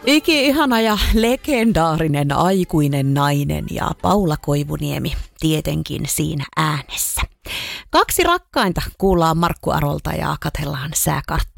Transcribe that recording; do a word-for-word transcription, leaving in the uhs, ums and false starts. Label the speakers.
Speaker 1: Iki-ihana ja legendaarinen aikuinen nainen ja Paula Koivuniemi tietenkin siinä äänessä. Kaksi rakkainta kuullaan Markku Arolta ja katellaan sääkarttaa.